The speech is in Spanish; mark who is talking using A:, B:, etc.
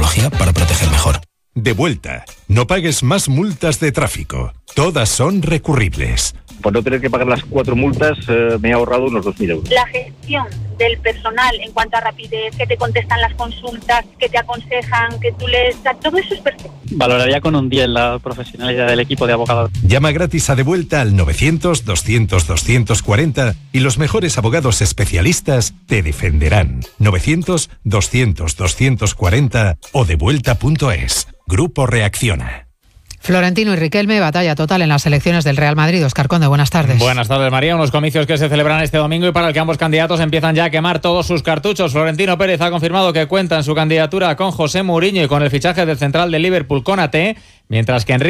A: tecnología para proteger mejor.
B: Devuelta. No pagues más multas de tráfico. Todas son recurribles.
C: Por no tener que pagar las 4 multas, me he ahorrado unos 2.000 euros.
D: La gestión del personal en cuanto a rapidez, que te contestan las consultas, que te aconsejan, que tú les... Todo eso es perfecto.
E: Valoraría con un 10 la profesionalidad del equipo de abogados.
B: Llama gratis a Devuelta al 900-200-240 y los mejores abogados especialistas te defenderán. 900-200-240 o devuelta.es. Grupo Reacciona.
F: Florentino y Riquelme, batalla total en las elecciones del Real Madrid. Óscar Conde, buenas tardes.
G: Buenas tardes, María. Unos comicios que se celebran este domingo y para el que ambos candidatos empiezan ya a quemar todos sus cartuchos. Florentino Pérez ha confirmado que cuenta en su candidatura con José Mourinho y con el fichaje del central de Liverpool, Konaté, mientras que Enrique